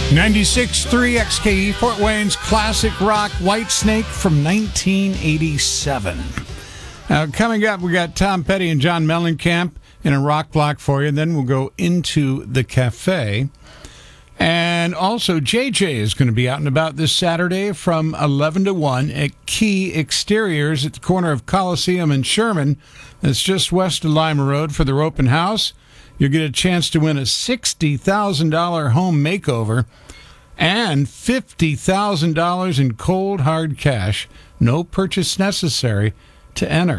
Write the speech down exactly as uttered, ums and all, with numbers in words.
ninety-six point three X K E, Fort Wayne's classic rock, White Snake from nineteen eighty-seven. Now, coming up, we got Tom Petty and John Mellencamp in a rock block for you, and then we'll go into the cafe. And also, J J is going to be out and about this Saturday from eleven to one at Key Exteriors at the corner of Coliseum and Sherman. That's just west of Lima Road for their open house. You'll get a chance to win a sixty thousand dollars home makeover and fifty thousand dollars in cold, hard cash. No purchase necessary to enter.